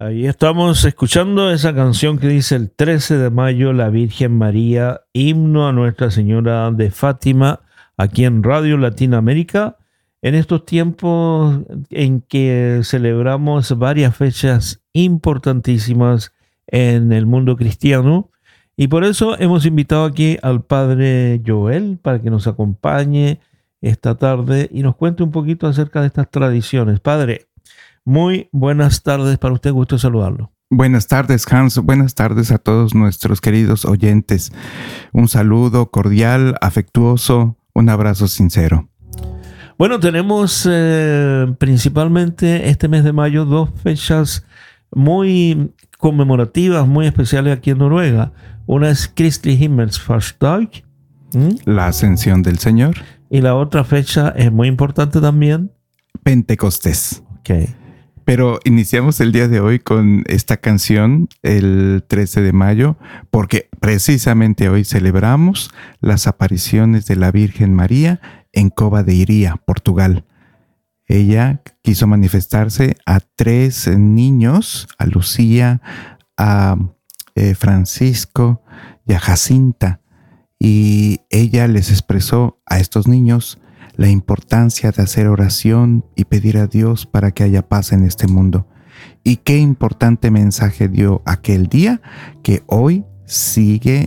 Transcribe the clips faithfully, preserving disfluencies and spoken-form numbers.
Ahí estamos escuchando esa canción que dice el trece de mayo, la Virgen María, himno a Nuestra Señora de Fátima, aquí en Radio Latinoamérica, en estos tiempos en que celebramos varias fechas importantísimas en el mundo cristiano. Y por eso hemos invitado aquí al Padre Joel para que nos acompañe esta tarde y nos cuente un poquito acerca de estas tradiciones. Padre, muy buenas tardes para usted, gusto saludarlo. Buenas tardes, Hans. Buenas tardes a todos nuestros queridos oyentes. Un saludo cordial, afectuoso, un abrazo sincero. Bueno, tenemos eh, principalmente este mes de mayo dos fechas muy conmemorativas, muy especiales aquí en Noruega. Una es Kristi Himmelsfartsdag, ¿Mm? la Ascensión del Señor. Y la otra fecha es muy importante también, Pentecostés. Okay. Pero iniciamos el día de hoy con esta canción, el trece de mayo, porque precisamente hoy celebramos las apariciones de la Virgen María en Cova de Iria, Portugal. Ella quiso manifestarse a tres niños, a Lucía, a eh, Francisco y a Jacinta, y ella les expresó a estos niños la importancia de hacer oración y pedir a Dios para que haya paz en este mundo. Y qué importante mensaje dio aquel día que hoy sigue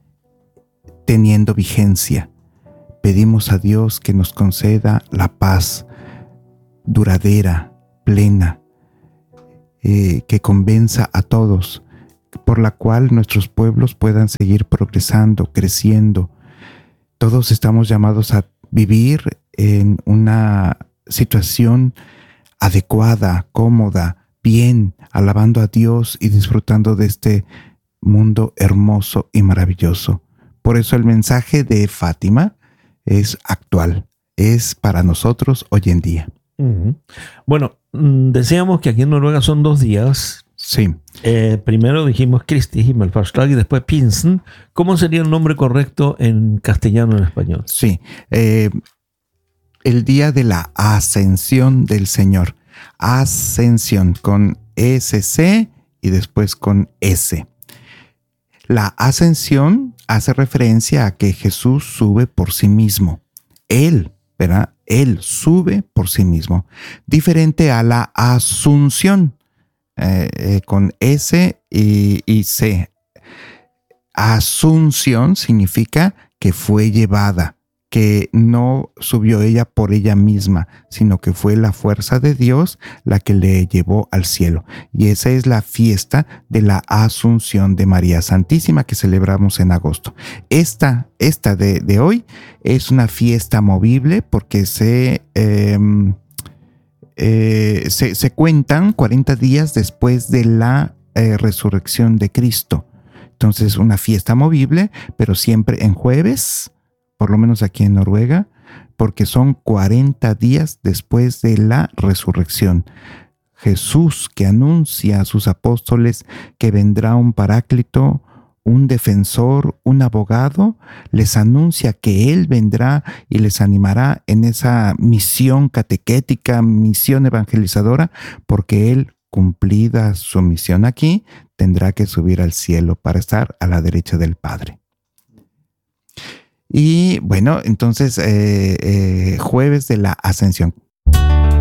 teniendo vigencia. Pedimos a Dios que nos conceda la paz duradera, plena, eh, que convenza a todos, por la cual nuestros pueblos puedan seguir progresando, creciendo. Todos estamos llamados a vivir en una situación adecuada, cómoda, bien, alabando a Dios y disfrutando de este mundo hermoso y maravilloso. Por eso el mensaje de Fátima es actual, es para nosotros hoy en día. Uh-huh. Bueno, decíamos que aquí en Noruega son dos días. Sí. Eh, primero dijimos Kristi Himmelsfartsdag y después Pinsen. ¿Cómo sería el nombre correcto en castellano o en español? Sí, eh, el día de la Ascensión del Señor. Ascensión con S C y después con S. La ascensión hace referencia a que Jesús sube por sí mismo. Él, ¿verdad? Él sube por sí mismo. Diferente a la asunción. Eh, eh, con S y, y C. Asunción significa que fue llevada, que no subió ella por ella misma, sino que fue la fuerza de Dios la que le llevó al cielo. Y esa es la fiesta de la Asunción de María Santísima que celebramos en agosto. Esta, esta de, de hoy es una fiesta movible porque se... Eh, Eh, se, se cuentan cuarenta días después de la eh, resurrección de Cristo. Entonces, una fiesta movible, pero siempre en jueves, por lo menos aquí en Noruega, porque son cuarenta días después de la resurrección. Jesús, que anuncia a sus apóstoles que vendrá un paráclito, un defensor, un abogado, les anuncia que Él vendrá y les animará en esa misión catequética, misión evangelizadora, porque Él, cumplida su misión aquí, tendrá que subir al cielo para estar a la derecha del Padre. Y bueno, entonces, eh, eh, jueves de la Ascensión.